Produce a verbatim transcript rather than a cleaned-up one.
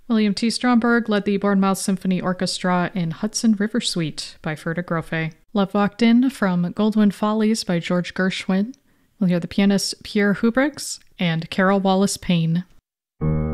William T. Stromberg led the Bournemouth Symphony Orchestra in Hudson River Suite by Ferda Grofe. Love Walked In from Goldwyn Follies by George Gershwin. We'll hear the pianist Pierre Hubrics and Carol Wallace Payne.